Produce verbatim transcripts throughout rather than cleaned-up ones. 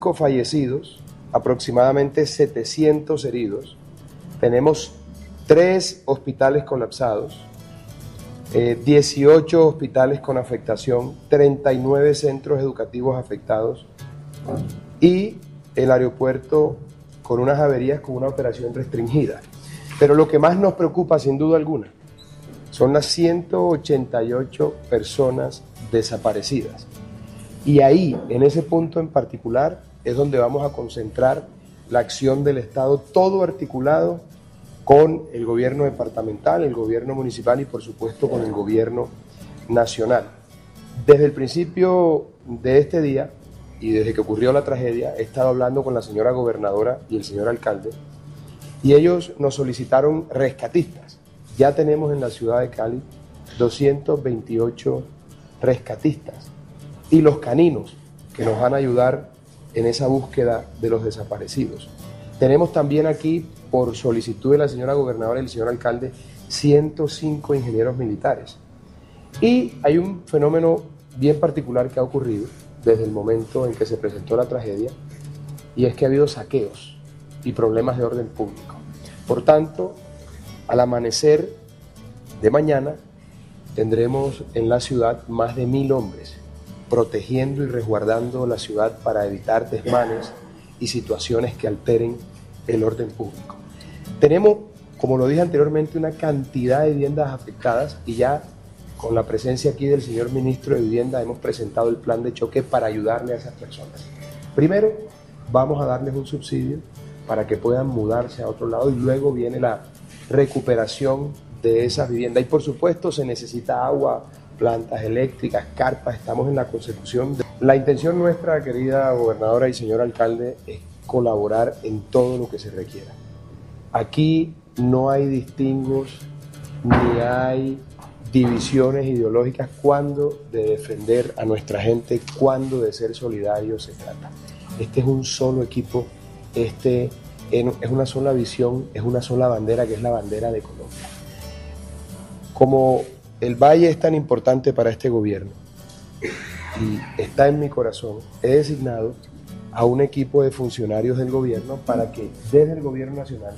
fallecidos, aproximadamente setecientos heridos, tenemos tres hospitales colapsados, eh, dieciocho hospitales con afectación, treinta y nueve centros educativos afectados y el aeropuerto con unas averías con una operación restringida. Pero lo que más nos preocupa, sin duda alguna, son las ciento ochenta y ocho personas desaparecidas. Y ahí, en ese punto en particular, es donde vamos a concentrar la acción del Estado, todo articulado con el gobierno departamental, el gobierno municipal y, por supuesto, con el gobierno nacional. Desde el principio de este día y desde que ocurrió la tragedia, he estado hablando con la señora gobernadora y el señor alcalde, y ellos nos solicitaron rescatistas. Ya tenemos en la ciudad de Cali doscientos veintiocho rescatistas y los caninos que nos van a ayudar en esa búsqueda de los desaparecidos. Tenemos también aquí, por solicitud de la señora gobernadora y el señor alcalde, ciento cinco ingenieros militares. Y hay un fenómeno bien particular que ha ocurrido desde el momento en que se presentó la tragedia, y es que ha habido saqueos y problemas de orden público. Por tanto, al amanecer de mañana tendremos en la ciudad más de mil hombres protegiendo y resguardando la ciudad para evitar desmanes y situaciones que alteren el orden público. Tenemos, como lo dije anteriormente, una cantidad de viviendas afectadas y ya con la presencia aquí del señor ministro de Vivienda hemos presentado el plan de choque para ayudarle a esas personas. Primero, vamos a darles un subsidio para que puedan mudarse a otro lado y luego viene la recuperación de esas viviendas. Y por supuesto se necesita agua, plantas eléctricas, carpas, estamos en la consecución. De... La intención nuestra, querida gobernadora y señor alcalde, es colaborar en todo lo que se requiera. Aquí no hay distingos ni hay divisiones ideológicas cuando de defender a nuestra gente, cuando de ser solidarios se trata. Este es un solo equipo, este es una sola visión, es una sola bandera que es la bandera de Colombia. Como el Valle es tan importante para este gobierno y está en mi corazón, he designado a un equipo de funcionarios del gobierno para que desde el gobierno nacional,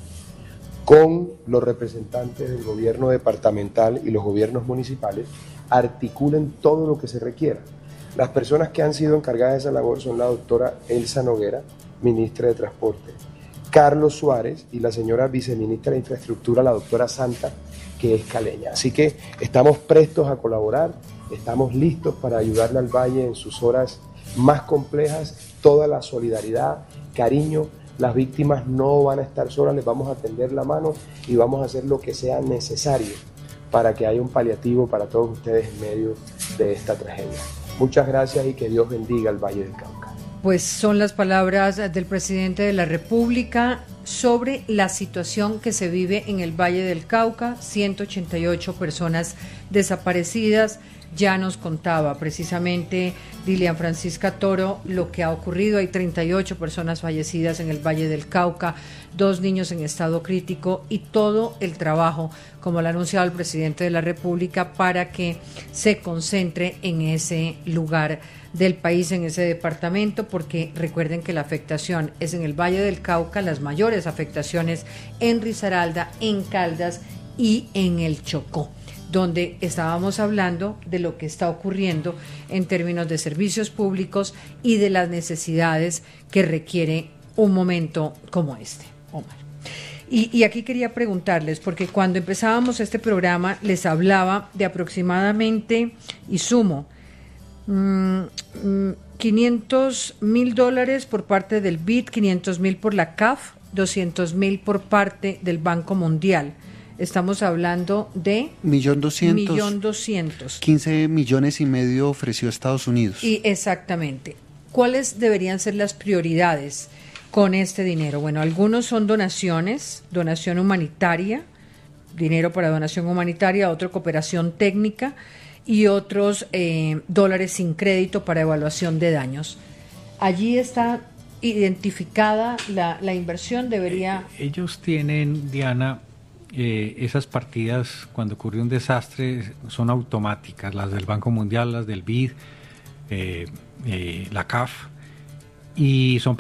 con los representantes del gobierno departamental y los gobiernos municipales, articulen todo lo que se requiera. Las personas que han sido encargadas de esa labor son la doctora Elsa Noguera, ministra de Transporte, Carlos Suárez y la señora viceministra de Infraestructura, la doctora Santa, que es caleña. Así que estamos prestos a colaborar, estamos listos para ayudarle al Valle en sus horas más complejas, toda la solidaridad, cariño. Las víctimas no van a estar solas, les vamos a tender la mano y vamos a hacer lo que sea necesario para que haya un paliativo para todos ustedes en medio de esta tragedia. Muchas gracias y que Dios bendiga al Valle del Cauca. Pues son las palabras del presidente de la República sobre la situación que se vive en el Valle del Cauca, ciento ochenta y ocho personas desaparecidas. Ya nos contaba precisamente Dilian Francisca Toro lo que ha ocurrido. Hay treinta y ocho personas fallecidas en el Valle del Cauca, dos niños en estado crítico y todo el trabajo, como lo ha anunciado el presidente de la República, para que se concentre en ese lugar del país, en ese departamento, porque recuerden que la afectación es en el Valle del Cauca, las mayores afectaciones en Risaralda, en Caldas y en el Chocó, donde estábamos hablando de lo que está ocurriendo en términos de servicios públicos y de las necesidades que requiere un momento como este, Omar. Y, y aquí quería preguntarles, porque cuando empezábamos este programa les hablaba de aproximadamente, y sumo, mmm, quinientos mil dólares por parte del B I D, quinientos mil por la C A F, doscientos mil por parte del Banco Mundial. Estamos hablando de millón doscientos, millón doscientos. quince millones y medio ofreció Estados Unidos. Y exactamente. ¿Cuáles deberían ser las prioridades con este dinero? Bueno, algunos son donaciones, donación humanitaria, dinero para donación humanitaria, otro cooperación técnica y otros eh, dólares sin crédito para evaluación de daños. Allí está identificada la, la inversión, debería... Eh, ellos tienen, Diana... Eh, esas partidas cuando ocurre un desastre son automáticas, las del Banco Mundial, las del B I D, eh, eh, la C A F, y son